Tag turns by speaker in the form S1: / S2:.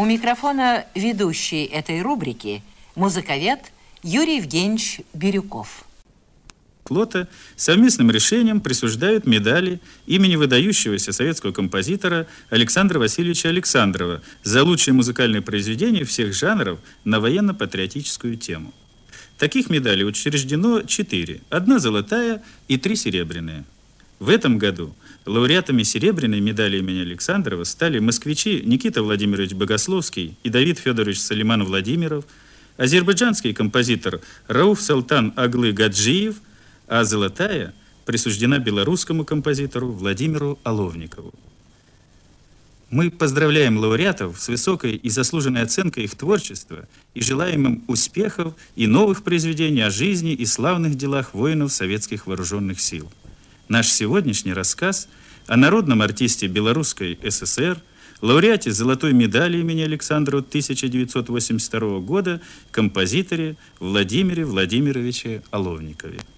S1: У микрофона ведущий этой рубрики музыковед Юрий Евгеньевич Бирюков.
S2: Флота совместным решением присуждают медали имени выдающегося советского композитора Александра Васильевича Александрова за лучшие музыкальные произведения всех жанров на военно-патриотическую тему. Таких медалей учреждено 4. 1 золотая и 3 серебряные. В этом году лауреатами серебряной медали имени Александрова стали москвичи Никита Владимирович Богословский и Давид Федорович Салиман-Владимиров, азербайджанский композитор Рауф Салтан Аглы Гаджиев, а золотая присуждена белорусскому композитору Владимиру Оловникову. Мы поздравляем лауреатов с высокой и заслуженной оценкой их творчества и желаем им успехов и новых произведений о жизни и славных делах воинов советских вооруженных сил. Наш сегодняшний рассказ о народном артисте Белорусской ССР, лауреате золотой медали имени Александрова 1982 года, композиторе Владимире Владимировиче Оловникове.